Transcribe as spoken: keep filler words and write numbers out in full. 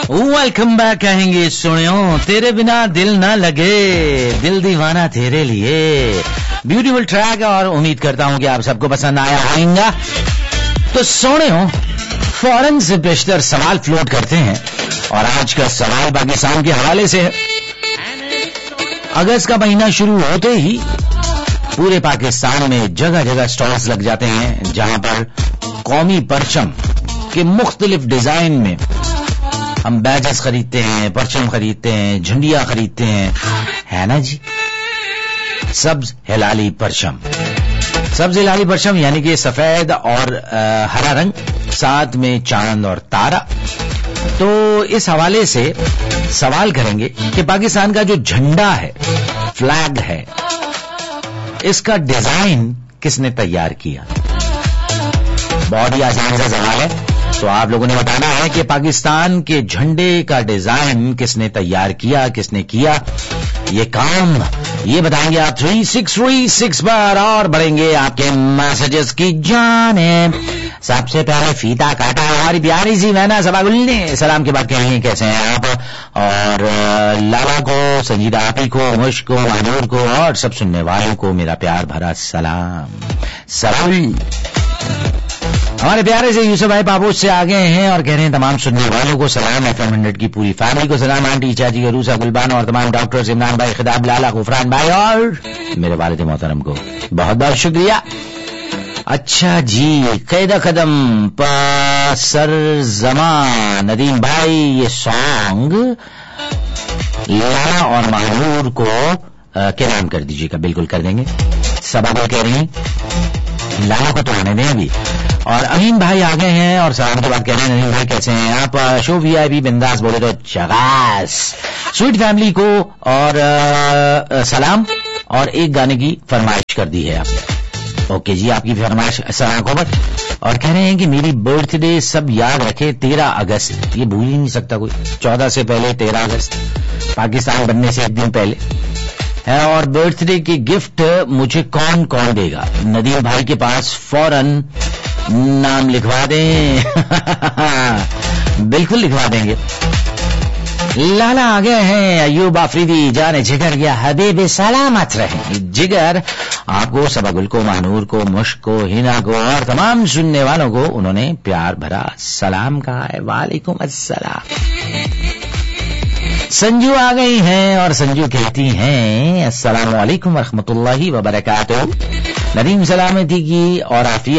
Welcome back कहेंगे सुनियो, तेरे बिना दिल ना लगे, दिल दीवाना तेरे लिए। ब्यूटीफुल ट्रैक और उम्मीद करता हूं कि आप सबको पसंद आया होगा। तो सुनियो, फौरन से बेशतर सवाल फ्लोट करते हैं और आज का सवाल पाकिस्तान के हवाले से है। अगस्त का महीना शुरू होते ही पूरे पाकिस्तान में जगह जगह स्टॉल्स लग जाते हैं जहां पर कौमी परचम के मुख्तलिफ डिजाइन में हम बैजेस खरीदते हैं, परचम खरीदते हैं, झंडियां खरीदते हैं, है ना जी। सब्ज हिलाली परचम, सब्ज हिलाली परचम यानी कि सफेद और आ, हरा रंग, साथ में चांद और तारा। तो इस हवाले से सवाल करेंगे कि पाकिस्तान का जो झंडा है, फ्लैग है, इसका डिजाइन किसने तैयार किया। बहुत ही आसान सा सवाल है। तो आप लोगों ने बताना है कि पाकिस्तान के झंडे का डिजाइन किसने तैयार किया, किसने किया ये काम, ये बताएंगे आप थ्री सिक्स थ्री सिक्स पर और बढ़ेंगे आपके मैसेजेस की जाने। सबसे पहले फीता काटा हमारी प्यारी सी मैना सबागुल ने सलाम के बाद कहेंगे कैसे हैं आप, और लाला को, संजीदा आपी को, मुश्क को, मानूर को और सब सुनने वालों को मेरा प्यार भरा सलाम। सलाम हमारे प्यारे से यूसुफ भाई पापोच से आ गए हैं और कह रहे हैं तमाम सुनने वालों को सलाम, एफएम हंड्रेड की पूरी फैमिली को सलाम, आंटी चाची रूसा गुलबान और तमाम डॉक्टर्स, इमरान भाई, खिताब, लाला, गुफरान भाई और मेरे वालिद मोहतरम को बहुत बहुत शुक्रिया। अच्छा जी, कैदा कदम सर जमान नदीम भाई, ये सॉन्ग लाला और महानूर को क्या नाम कर दीजिएगा, बिल्कुल कर देंगे। सबा कह रही हैं लाला को तो आने दें अभी। और अमीन भाई आ गए हैं और सलाम के बाद कह रहे हैं नदीम भाई कैसे हैं आप, शो वी आई पी बिंदास बोले तो चगास। स्वीट फैमिली को और आ, सलाम और एक गाने की फरमाइश कर दी है आपने। ओके जी, आपकी फरमाइश सलाम को बट। और कह रहे हैं कि मेरी बर्थडे सब याद रखे तेरह अगस्त, ये भूल ही नहीं सकता कोई। चौदह से पहले तेरह अगस्त, पाकिस्तान बनने से एक दिन पहले है। और बर्थडे की गिफ्ट मुझे कौन कौन देगा, नदीम भाई के पास फौरन नाम लिखवा दें। बिल्कुल लिखवा देंगे। लाला आ गए हैं, अयूब आफरीदी, जाने जिगर या हबीब सलामत रहे। जिगर आपको, सबगुल को, मानूर को, मुश्क को, हिना को और तमाम सुनने वालों को उन्होंने प्यार भरा सलाम कहा है। वालेकुम अस्सलाम। संजू आ गई हैं और संजू कहती हैं अस्सलाम वालेकुम व रहमतुल्लाहि व बरकातुहू। नदीम सलामती की और आफियत